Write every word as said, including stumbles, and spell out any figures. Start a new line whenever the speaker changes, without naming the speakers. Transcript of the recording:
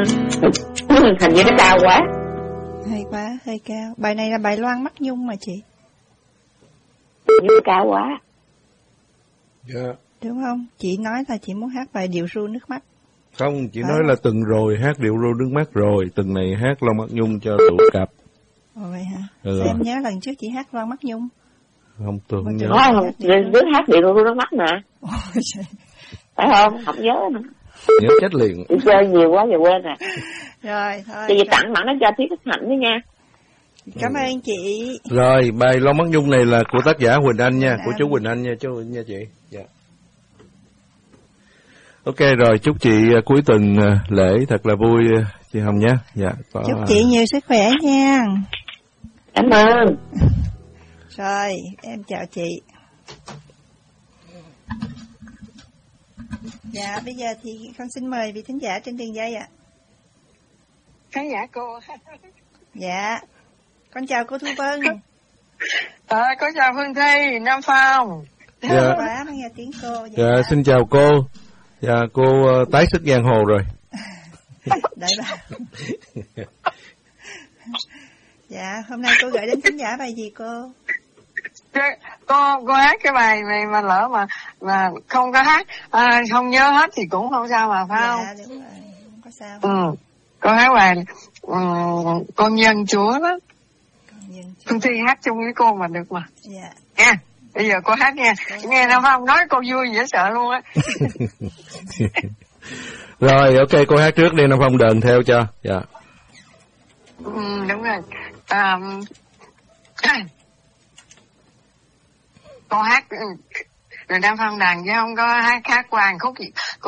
Hình như nó cao quá.
Hay quá, hơi cao. Bài này là bài Loan Mắt Nhung mà chị.
Hình như cao quá.
Dạ.
Đúng không? Chị nói là chị muốn hát bài Điệu ru nước mắt.
Không, chị
phải
nói
không?
là từng rồi hát điệu ru nước mắt rồi, từng này hát Loan Mắt Nhung cho đủ cặp.
Ồ vậy hả?
Ừ.
Sao em nhớ lần trước chị hát Loan Mắt Nhung.
Không, tôi không nhớ.
Nói đứa hát điệu ru nước mắt nè.
Ôi trời.
Phải không? Không nhớ nữa.
Nhớ chết liền.
Đi chơi nhiều quá giờ quên rồi.
Rồi, thôi.
Chị tặng bạn nó cho Thúy Thích Hạnh đó nha.
Cảm ơn chị.
Rồi, bài Loan Mắt Nhung này là của tác giả Huỳnh Anh nha,
Huỳnh
của
Anh.
chú Huỳnh Anh nha, chú nha chị. Dạ. Ok rồi, chúc chị uh, cuối tuần uh, lễ thật là vui uh, chị Hồng nhé. Dạ. Có,
Chúc chị nhiều sức khỏe nha.
Cảm ơn.
Rồi, em chào chị. Dạ, bây giờ thì con xin mời vị thính giả trên đường dây ạ.
Khán giả cô.
Dạ, con chào cô Thu Vân.
À, có chào Phương Thi, Nam Phong.
Dạ.
Quá mới nghe tiếng cô. Dạ,
Dạ, xin chào cô. Dạ, cô uh, tái sức giang hồ rồi.
Đợi bà. Dạ, hôm nay cô gửi đến thính giả bài gì cô?
Cái, cô cô hát cái bài này mà lỡ mà mà không có hát, à, không nhớ hết thì cũng không sao mà, phải không?
Dạ, đúng rồi, không có sao.
Ừ, cô hát bài um, Con Nhân Chúa đó.
Con nhân chúa.
Phương Thi hát chung với cô mà được mà.
Dạ.
Nha, bây giờ cô hát nha.
Cô
Nghe Nam Phong nói cô vui dễ sợ luôn á.
Rồi, ok, cô hát trước đi, Nam Phong đờn theo cho. Dạ.
Ừ, đúng rồi. À, cô hát rồi Nam Phong đàn chứ không có hát khác qua khúc gì.